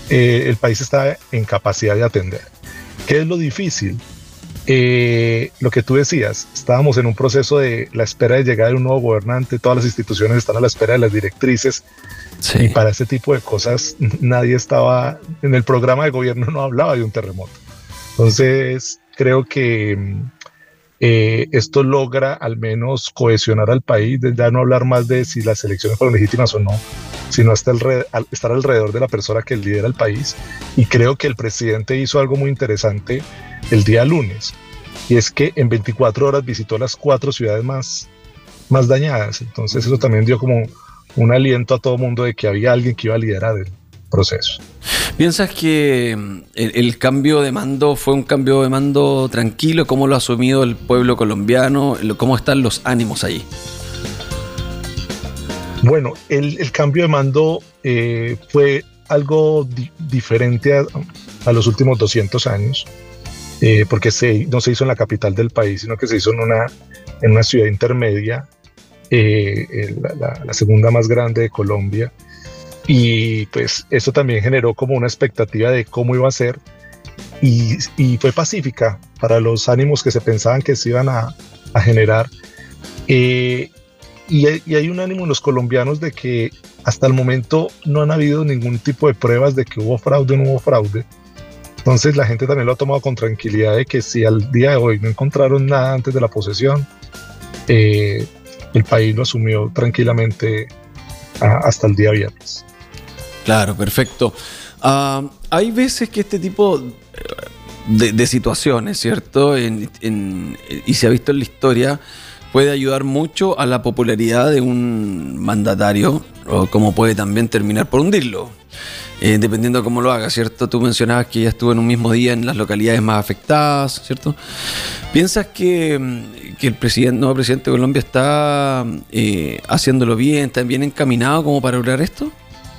el país está en capacidad de atender. ¿Qué es lo difícil? Lo que tú decías, estábamos en un proceso de la espera de llegar de un nuevo gobernante, todas las instituciones están a la espera de las directrices, Sí. y para ese tipo de cosas nadie estaba, en el programa de gobierno no hablaba de un terremoto. Entonces creo que esto logra al menos cohesionar al país, de ya no hablar más de si las elecciones fueron legítimas o no, sino hasta estar alrededor de la persona que lidera el país. Y creo que el presidente hizo algo muy interesante el día lunes, y es que en 24 horas visitó las 4 ciudades más dañadas. Entonces eso también dio como un aliento a todo mundo de que había alguien que iba a liderar el proceso. ¿Piensas que el cambio de mando fue un cambio de mando tranquilo? ¿Cómo lo ha asumido el pueblo colombiano? ¿Cómo están los ánimos ahí? Bueno, el cambio de mando fue algo diferente a los últimos 200 años, porque no se hizo en la capital del país, sino que se hizo en una ciudad intermedia, la segunda más grande de Colombia. Y pues eso también generó como una expectativa de cómo iba a ser, y fue pacífica para los ánimos que se pensaban que se iban a generar. Y hay un ánimo en los colombianos de que hasta el momento no han habido ningún tipo de pruebas de que hubo fraude o no hubo fraude. Entonces la gente también lo ha tomado con tranquilidad, de que si al día de hoy no encontraron nada antes de la posesión, el país lo asumió tranquilamente hasta el día viernes. Claro, perfecto. Hay veces que este tipo de situaciones, ¿cierto? Y se ha visto en la historia, puede ayudar mucho a la popularidad de un mandatario, o como puede también terminar por hundirlo, dependiendo de cómo lo haga, ¿cierto? Tú mencionabas que ya estuvo en un mismo día en las localidades más afectadas, ¿cierto? ¿Piensas que el nuevo presidente de Colombia está haciéndolo bien, está bien encaminado como para lograr esto?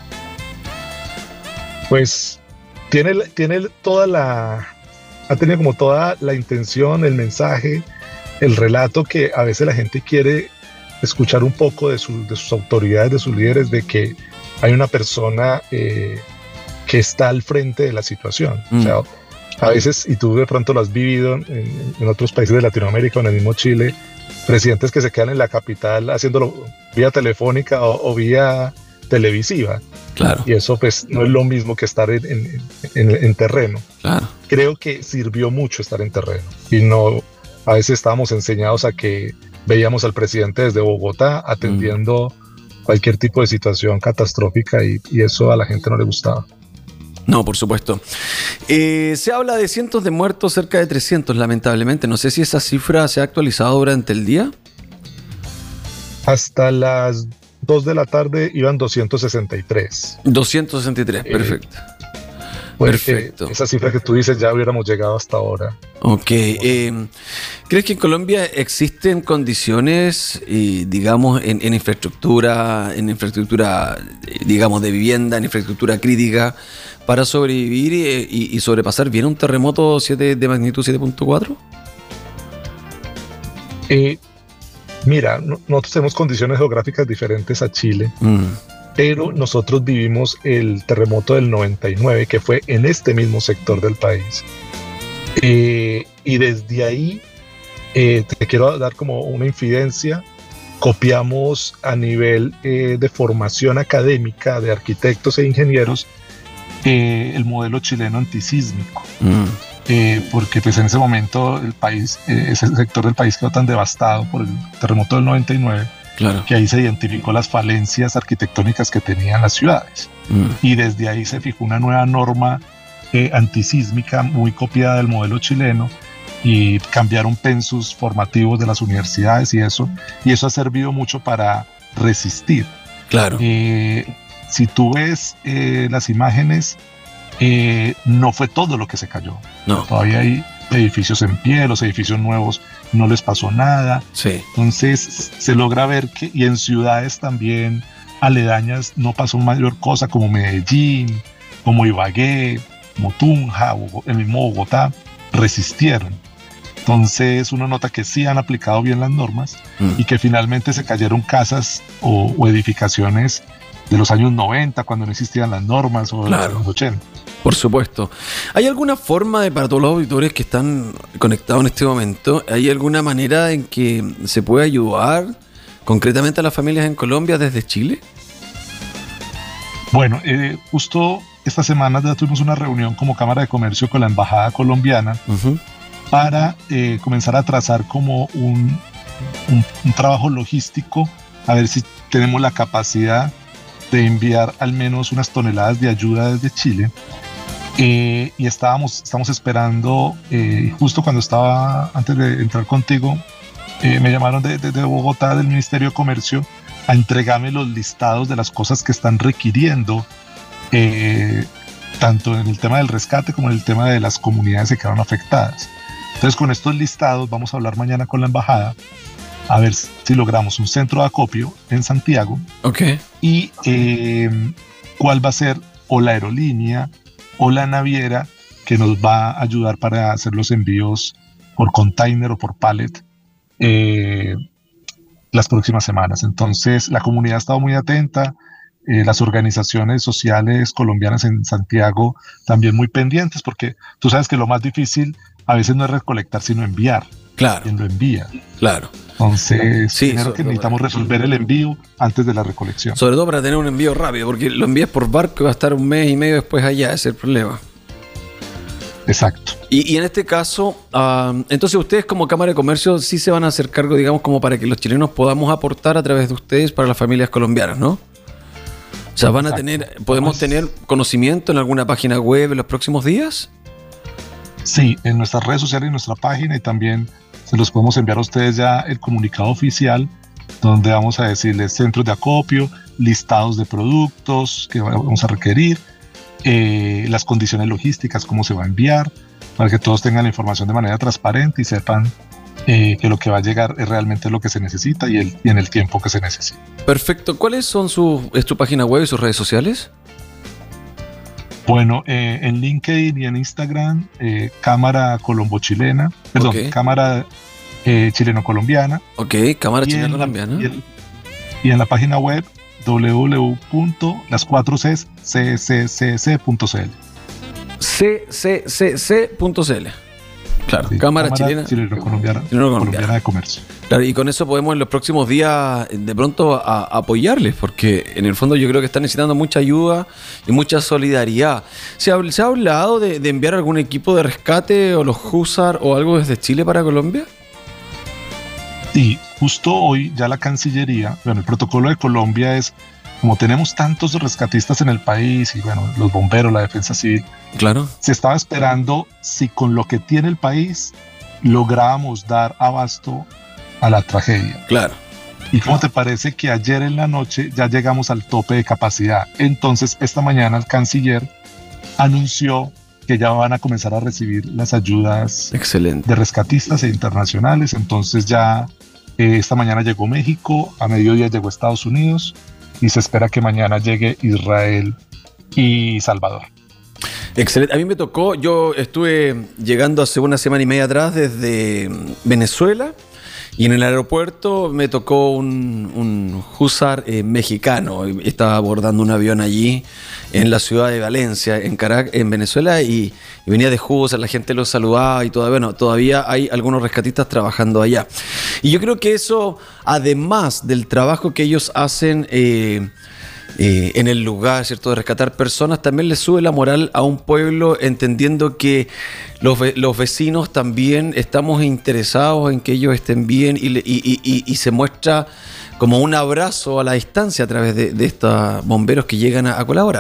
Pues ha tenido como toda la intención, el mensaje, el relato que a veces la gente quiere escuchar un poco de sus autoridades, de sus líderes, de que hay una persona que está al frente de la situación. O sea, a veces, y tú de pronto lo has vivido en otros países de Latinoamérica o en el mismo Chile, presidentes que se quedan en la capital haciéndolo vía telefónica o vía televisiva. Claro. Y eso pues no es lo mismo que estar en terreno. Claro. Creo que sirvió mucho estar en terreno, y no, a veces estábamos enseñados a que veíamos al presidente desde Bogotá atendiendo cualquier tipo de situación catastrófica, y eso a la gente no le gustaba. No, por supuesto. Se habla de cientos de muertos, cerca de 300 lamentablemente. No sé si esa cifra se ha actualizado durante el día. Hasta las 2 de la tarde iban 263. 263, perfecto. Perfecto. Esa cifra que tú dices, ya hubiéramos llegado hasta ahora. Ok. ¿Crees que en Colombia existen condiciones, digamos, en infraestructura, digamos, de vivienda, en infraestructura crítica, para sobrevivir y sobrepasar bien un terremoto de magnitud 7.4? Mira, nosotros tenemos condiciones geográficas diferentes a Chile, pero nosotros vivimos el terremoto del 99, que fue en este mismo sector del país. Y desde ahí, te quiero dar como una infidencia, copiamos a nivel de formación académica de arquitectos e ingenieros el modelo chileno antisísmico. Porque pues en ese momento el país, ese sector del país quedó tan devastado por el terremoto del 99, claro, que ahí se identificó las falencias arquitectónicas que tenían las ciudades. Y desde ahí se fijó una nueva norma antisísmica muy copiada del modelo chileno, y cambiaron pensus formativos de las universidades, y eso ha servido mucho para resistir. Claro. Si tú ves las imágenes, no fue todo lo que se cayó. No. Todavía hay edificios en pie, los edificios nuevos no les pasó nada. Sí. Entonces se logra ver que, y en ciudades también aledañas no pasó mayor cosa, como Medellín, como Ibagué, como Tunja, el mismo Bogotá, resistieron. Entonces uno nota que sí han aplicado bien las normas, y que finalmente se cayeron casas o edificaciones de los años 90, cuando no existían las normas, o de los años 80. Por supuesto. ¿Hay alguna forma para todos los auditores que están conectados en este momento, hay alguna manera en que se puede ayudar concretamente a las familias en Colombia desde Chile? Bueno, justo esta semana ya tuvimos una reunión como Cámara de Comercio con la Embajada colombiana para comenzar a trazar como un trabajo logístico, a ver si tenemos la capacidad de enviar al menos unas toneladas de ayuda desde Chile. Y estamos esperando, justo cuando estaba, antes de entrar contigo, me llamaron de Bogotá, del Ministerio de Comercio, a entregarme los listados de las cosas que están requiriendo, tanto en el tema del rescate como en el tema de las comunidades que quedaron afectadas. Entonces, con estos listados vamos a hablar mañana con la embajada a ver si logramos un centro de acopio en Santiago. Okay. Y cuál va a ser o la aerolínea o la naviera que nos va a ayudar para hacer los envíos por container o por pallet las próximas semanas. Entonces, la comunidad ha estado muy atenta, las organizaciones sociales colombianas en Santiago también muy pendientes, porque tú sabes que lo más difícil a veces no es recolectar, sino enviar. Claro. Quien lo envía. Claro. Entonces, primero que necesitamos resolver el envío antes de la recolección. Sobre todo para tener un envío rápido, porque lo envías por barco y va a estar 1 mes y medio después allá, ese es el problema. Exacto. Y en este caso, entonces ustedes como Cámara de Comercio sí se van a hacer cargo, digamos, como para que los chilenos podamos aportar a través de ustedes para las familias colombianas, ¿no? O sea, ¿podemos tener conocimiento en alguna página web en los próximos días? Sí, en nuestras redes sociales y nuestra página, y también se los podemos enviar a ustedes ya el comunicado oficial, donde vamos a decirles centros de acopio, listados de productos que vamos a requerir, las condiciones logísticas, cómo se va a enviar, para que todos tengan la información de manera transparente y sepan que lo que va a llegar es realmente lo que se necesita y en el tiempo que se necesita. Perfecto. ¿Cuáles son su página web y sus redes sociales? Bueno, en LinkedIn y en Instagram, Cámara Colombo-Chilena, perdón, okay. Cámara Chileno-Colombiana. Ok, Cámara Chileno-Colombiana. Y en la página web www.las4ccccc.cl. cccc.cl. Claro, sí, Cámara Chilena Chileno-Colombiana de Comercio. Claro, y con eso podemos en los próximos días de pronto apoyarles, porque en el fondo yo creo que están necesitando mucha ayuda y mucha solidaridad. ¿Se ha hablado de enviar algún equipo de rescate o los HUSAR o algo desde Chile para Colombia? Sí, justo hoy ya la Cancillería, bueno, el protocolo de Colombia es, como tenemos tantos rescatistas en el país y bueno, los bomberos, la defensa civil, claro, se estaba esperando si con lo que tiene el país lográbamos dar abasto a la tragedia. Claro. ¿Y cómo te parece que ayer en la noche ya llegamos al tope de capacidad? Entonces, esta mañana el canciller anunció que ya van a comenzar a recibir las ayudas excelente de rescatistas e internacionales. Entonces ya esta mañana llegó México, a mediodía llegó Estados Unidos y se espera que mañana llegue Israel y Salvador. Excelente. A mí me tocó, yo estuve llegando hace 1 semana y media atrás desde Venezuela y en el aeropuerto me tocó un HUSAR mexicano. Estaba abordando un avión allí en la ciudad de Valencia, en Caracas, en Venezuela, y venía de HUSAR, la gente los saludaba y todavía hay algunos rescatistas trabajando allá. Y yo creo que eso, además del trabajo que ellos hacen en el lugar, ¿cierto?, de rescatar personas, también les sube la moral a un pueblo, entendiendo que los vecinos también estamos interesados en que ellos estén bien y se muestra como un abrazo a la distancia a través de estos bomberos que llegan a colaborar.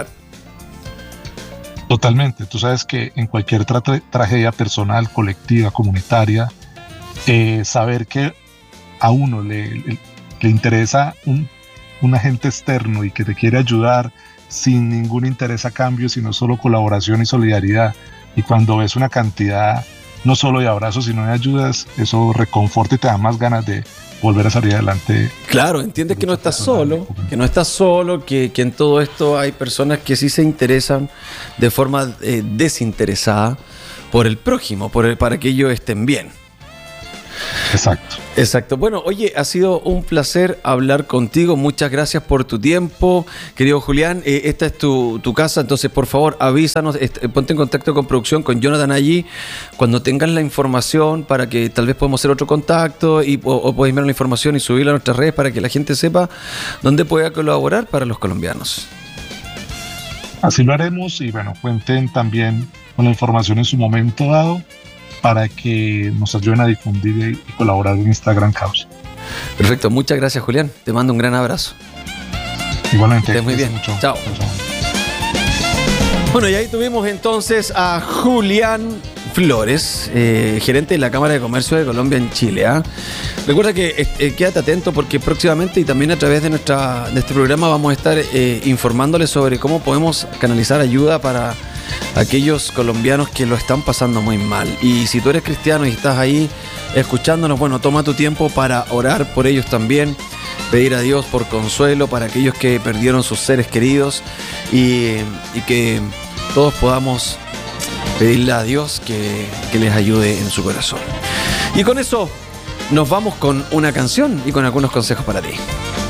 Totalmente. Tú sabes que en cualquier tragedia personal, colectiva, comunitaria, saber que a uno le interesa un agente externo y que te quiere ayudar sin ningún interés a cambio, sino solo colaboración y solidaridad. Y cuando ves una cantidad no solo de abrazos, sino de ayudas, eso reconforta y te da más ganas de volver a salir adelante. Claro, entiendes que no estás solo, que en todo esto hay personas que sí se interesan de forma desinteresada por el prójimo, para que ellos estén bien. Exacto. Exacto. Bueno, oye, ha sido un placer hablar contigo. Muchas gracias por tu tiempo, querido Julián. Esta es tu casa, entonces por favor avísanos, ponte en contacto con producción, con Jonathan allí, cuando tengas la información para que tal vez podamos hacer otro contacto o podéis ver la información y subirla a nuestras redes para que la gente sepa dónde pueda colaborar para los colombianos. Así lo haremos y bueno, cuenten también con la información en su momento dado para que nos ayuden a difundir y colaborar en esta gran causa. Perfecto, muchas gracias, Julián. Te mando un gran abrazo. Igualmente. Estés muy bien. Mucho. Chao. Bueno, y ahí tuvimos entonces a Julián Flores, gerente de la Cámara de Comercio de Colombia en Chile. Recuerda que quédate atento porque próximamente y también a través de este programa vamos a estar informándoles sobre cómo podemos canalizar ayuda para aquellos colombianos que lo están pasando muy mal. Y si tú eres cristiano y estás ahí escuchándonos, bueno, toma tu tiempo para orar por ellos también, pedir a Dios por consuelo para aquellos que perdieron sus seres queridos y que todos podamos pedirle a Dios que les ayude en su corazón. Y con eso nos vamos con una canción y con algunos consejos para ti.